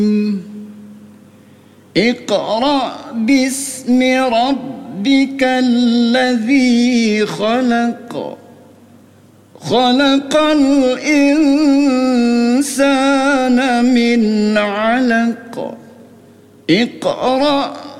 اقرأ باسم ربك الذي خلق الإنسان من علق اقرأ